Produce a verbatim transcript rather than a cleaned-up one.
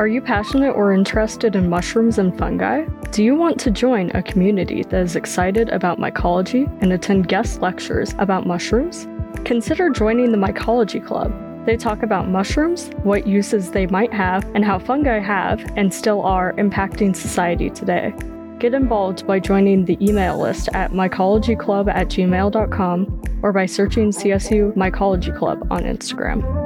Are you passionate or interested in mushrooms and fungi? Do you want to join a community that is excited about mycology and attend guest lectures about mushrooms? Consider joining the Mycology Club. They talk about mushrooms, what uses they might have, and how fungi have and still are impacting society today. Get involved by joining the email list at mycologyclub at gmail dot com or by searching C S U Mycology Club on Instagram.